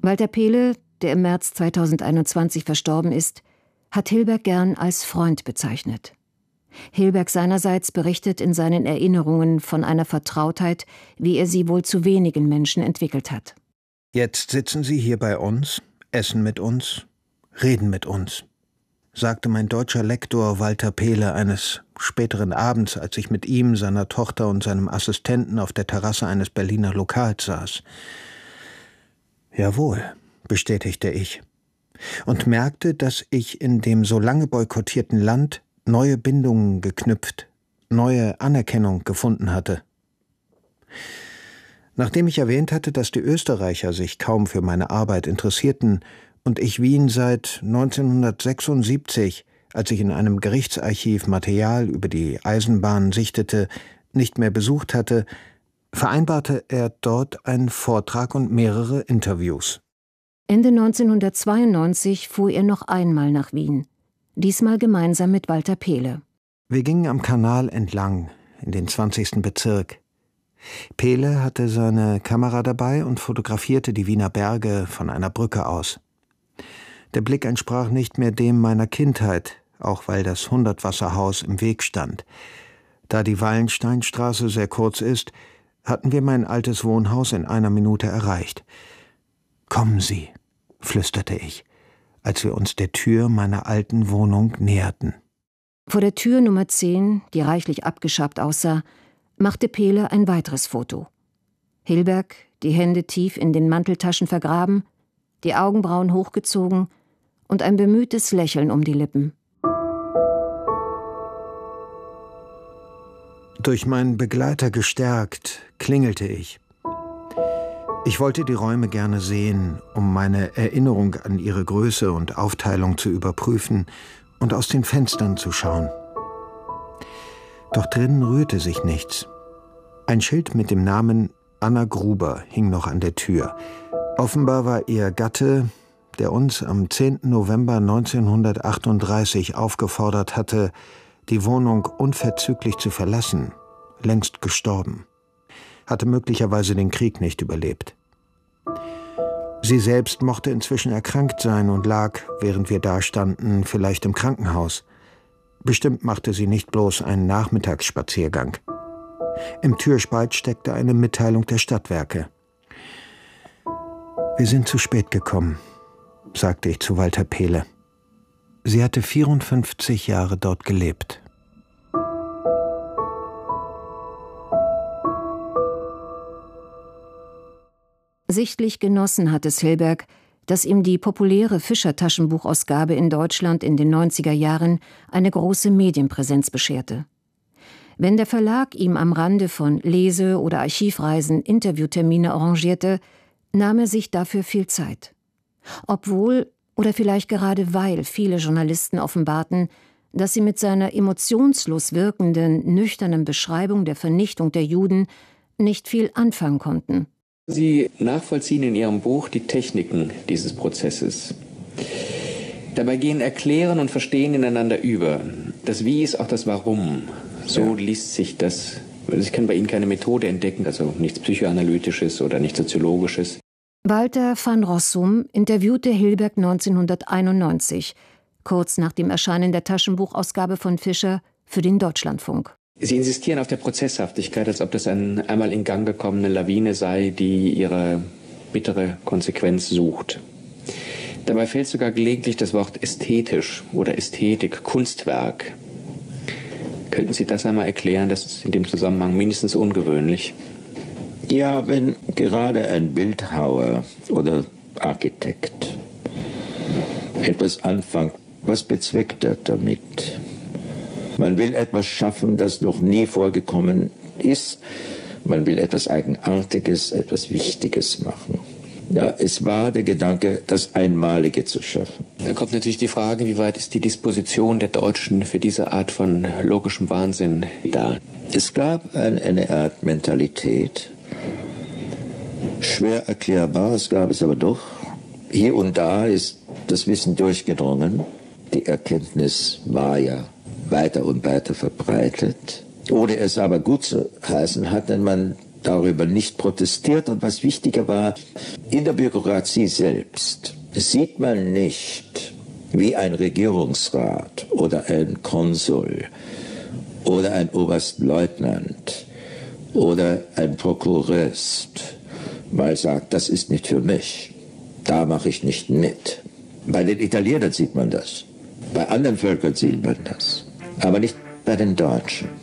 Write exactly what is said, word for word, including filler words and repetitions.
Walter Pehle, der im März zweitausendeinundzwanzig verstorben ist, hat Hilberg gern als Freund bezeichnet. Hilberg seinerseits berichtet in seinen Erinnerungen von einer Vertrautheit, wie er sie wohl zu wenigen Menschen entwickelt hat. »Jetzt sitzen Sie hier bei uns, essen mit uns, reden mit uns«, sagte mein deutscher Lektor Walter Pehle eines späteren Abends, als ich mit ihm, seiner Tochter und seinem Assistenten auf der Terrasse eines Berliner Lokals saß. »Jawohl«, bestätigte ich und merkte, dass ich in dem so lange boykottierten Land neue Bindungen geknüpft, neue Anerkennung gefunden hatte. Nachdem ich erwähnt hatte, dass die Österreicher sich kaum für meine Arbeit interessierten und ich Wien seit neunzehnhundertsechsundsiebzig, als ich in einem Gerichtsarchiv Material über die Eisenbahn sichtete, nicht mehr besucht hatte, vereinbarte er dort einen Vortrag und mehrere Interviews. Ende neunzehnhundertzweiundneunzig fuhr er noch einmal nach Wien, diesmal gemeinsam mit Walter Pehle. Wir gingen am Kanal entlang, in den zwanzigsten Bezirk. Pehle hatte seine Kamera dabei und fotografierte die Wiener Berge von einer Brücke aus. Der Blick entsprach nicht mehr dem meiner Kindheit, auch weil das Hundertwasserhaus im Weg stand. Da die Wallensteinstraße sehr kurz ist, hatten wir mein altes Wohnhaus in einer Minute erreicht. »Kommen Sie«, flüsterte ich, als wir uns der Tür meiner alten Wohnung näherten. Vor der Tür Nummer zehn, die reichlich abgeschabt aussah, machte Pehle ein weiteres Foto. Hilberg, die Hände tief in den Manteltaschen vergraben, die Augenbrauen hochgezogen und ein bemühtes Lächeln um die Lippen. Durch meinen Begleiter gestärkt, klingelte ich. Ich wollte die Räume gerne sehen, um meine Erinnerung an ihre Größe und Aufteilung zu überprüfen und aus den Fenstern zu schauen. Doch drinnen rührte sich nichts. Ein Schild mit dem Namen Anna Gruber hing noch an der Tür. Offenbar war ihr Gatte, der uns am zehnten November neunzehnhundertachtunddreißig aufgefordert hatte, die Wohnung unverzüglich zu verlassen, längst gestorben, hatte möglicherweise den Krieg nicht überlebt. Sie selbst mochte inzwischen erkrankt sein und lag, während wir dastanden, vielleicht im Krankenhaus. Bestimmt machte sie nicht bloß einen Nachmittagsspaziergang. Im Türspalt steckte eine Mitteilung der Stadtwerke. »Wir sind zu spät gekommen«, sagte ich zu Walter Pehle. Sie hatte vierundfünfzig Jahre dort gelebt. Sichtlich genossen hat es Hilberg, dass ihm die populäre Fischer-Taschenbuchausgabe in Deutschland in den neunziger Jahren eine große Medienpräsenz bescherte. Wenn der Verlag ihm am Rande von Lese- oder Archivreisen Interviewtermine arrangierte, nahm er sich dafür viel Zeit. Obwohl, oder vielleicht gerade weil viele Journalisten offenbarten, dass sie mit seiner emotionslos wirkenden, nüchternen Beschreibung der Vernichtung der Juden nicht viel anfangen konnten. Sie nachvollziehen in Ihrem Buch die Techniken dieses Prozesses. Dabei gehen Erklären und Verstehen ineinander über. Das Wie ist auch das Warum. So ja. Liest sich das. Ich kann bei Ihnen keine Methode entdecken, also nichts Psychoanalytisches oder nichts Soziologisches. Walter van Rossum interviewte Hilberg neunzehnhunderteinundneunzig, kurz nach dem Erscheinen der Taschenbuchausgabe von Fischer, für den Deutschlandfunk. Sie insistieren auf der Prozesshaftigkeit, als ob das eine einmal in Gang gekommene Lawine sei, die ihre bittere Konsequenz sucht. Dabei fällt sogar gelegentlich das Wort ästhetisch oder Ästhetik, Kunstwerk. Könnten Sie das einmal erklären? Das ist in dem Zusammenhang mindestens ungewöhnlich. Ja, wenn gerade ein Bildhauer oder Architekt etwas anfängt, was bezweckt er damit? Man will etwas schaffen, das noch nie vorgekommen ist. Man will etwas Eigenartiges, etwas Wichtiges machen. Ja, es war der Gedanke, das Einmalige zu schaffen. Da kommt natürlich die Frage, wie weit ist die Disposition der Deutschen für diese Art von logischem Wahnsinn da? Es gab ein, eine Art Mentalität, schwer erklärbar, es gab es aber doch. Hier und da ist das Wissen durchgedrungen. Die Erkenntnis war ja weiter und weiter verbreitet. Ohne es aber gut zu heißen, hatte man darüber nicht protestiert. Und was wichtiger war, in der Bürokratie selbst sieht man nicht, wie ein Regierungsrat oder ein Konsul oder ein Oberstleutnant oder ein Prokurist mal sagt, das ist nicht für mich, da mache ich nicht mit. Bei den Italienern sieht man das, bei anderen Völkern sieht man das, aber nicht bei den Deutschen.